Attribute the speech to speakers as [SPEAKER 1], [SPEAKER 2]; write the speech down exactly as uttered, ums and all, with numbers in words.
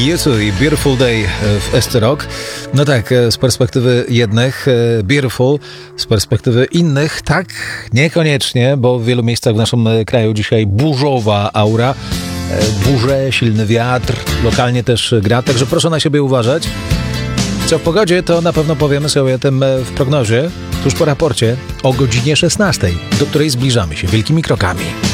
[SPEAKER 1] U two i Beautiful Day w S C Rock. No tak, z perspektywy jednych beautiful, z perspektywy innych tak niekoniecznie, bo w wielu miejscach w naszym kraju dzisiaj burzowa aura, burze, silny wiatr, lokalnie też gra, także proszę na siebie uważać. Co w pogodzie, to na pewno powiemy sobie o tym w prognozie tuż po raporcie o godzinie szesnastej, do której zbliżamy się wielkimi krokami.